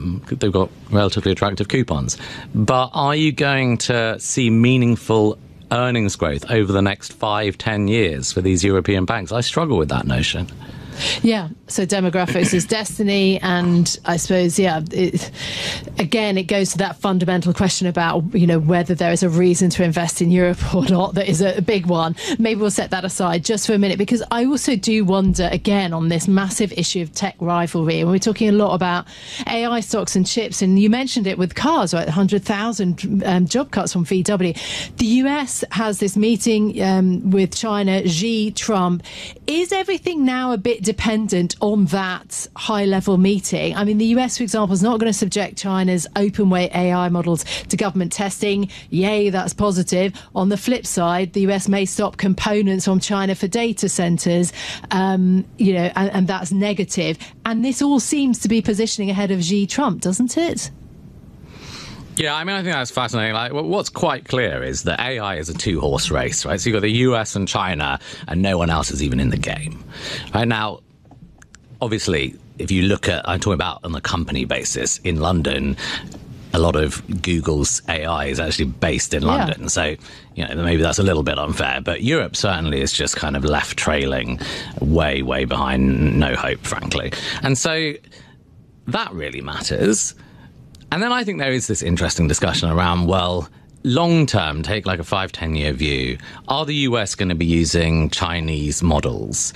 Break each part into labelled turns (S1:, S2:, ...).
S1: them. They've got relatively attractive coupons. But are you going to see meaningful earnings growth over the next 5-10 years for these European banks? I struggle with that notion.
S2: Yeah, so demographics is destiny, and I suppose, it goes to that fundamental question about, whether there is a reason to invest in Europe or not. That is a big one. Maybe we'll set that aside just for a minute, because I also do wonder, again, on this massive issue of tech rivalry, and we're talking a lot about AI stocks and chips, and you mentioned it with cars, right? 100,000 job cuts from VW. The US has this meeting with China, Xi, Trump. Is everything now a bit dependent on that high-level meeting? I mean, the US, for example, is not going to subject China's open-weight AI models to government testing. Yay, that's positive. On the flip side, the US may stop components from China for data centers, and that's negative. And this all seems to be positioning ahead of Xi Trump, doesn't it?
S1: Yeah, I mean, I think that's fascinating. Like, what's quite clear is that AI is a two-horse race, right? So you've got the US and China, and no one else is even in the game. Right now, obviously, if you look at, I'm talking about on a company basis, in London, a lot of Google's AI is actually based in London. So, maybe that's a little bit unfair, but Europe certainly is just kind of left trailing way, way behind, no hope, frankly. And so that really matters. And then I think there is this interesting discussion around, well, long term, take like a 5-10 year view, are the US going to be using Chinese models?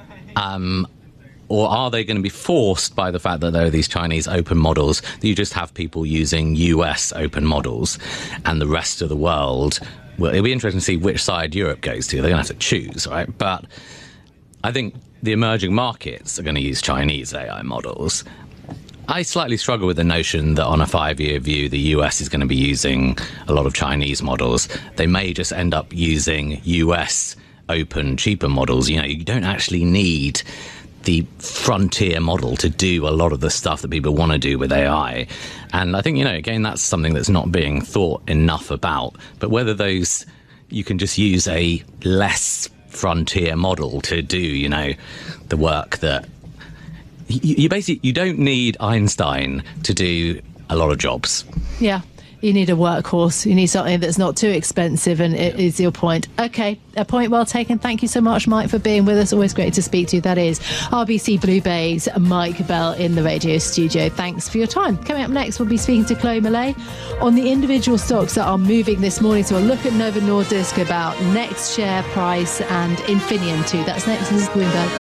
S1: Or are they going to be forced by the fact that there are these Chinese open models, that you just have people using US open models, and the rest of the world, well, it'll be interesting to see which side Europe goes to. They're going to have to choose, right? But I think the emerging markets are going to use Chinese AI models. I slightly struggle with the notion that on a 5-year view, the US is going to be using a lot of Chinese models. They may just end up using US open, cheaper models. You don't actually need the frontier model to do a lot of the stuff that people want to do with AI. And I think, again, that's something that's not being thought enough about. But whether you can just use a less frontier model to do, the work that you don't need Einstein to do a lot of jobs. Yeah.
S2: You need a workhorse. You need something that's not too expensive, and it is your point. Okay, a point well taken. Thank you so much, Mike, for being with us. Always great to speak to you. That is RBC BlueBay's Mike Bell in the radio studio. Thanks for your time. Coming up next, we'll be speaking to Chloe Millay on the individual stocks that are moving this morning. So we'll look at Novo Nordisk, about next share price, and Infineon too. That's next. This is Bloomberg.